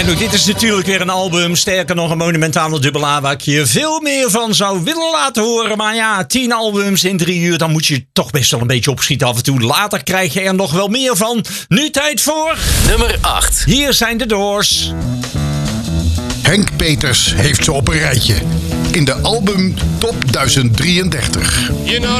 En ook dit is natuurlijk weer een album, sterker nog een monumentale dubbel A, waar ik je veel meer van zou willen laten horen. Maar ja, 10 albums in 3 uur, dan moet je toch best wel een beetje opschieten af en toe. Later krijg je er nog wel meer van. Nu tijd voor... Nummer 8. Hier zijn de Doors. Henk Peters heeft ze op een rijtje in de album Top 1033. You know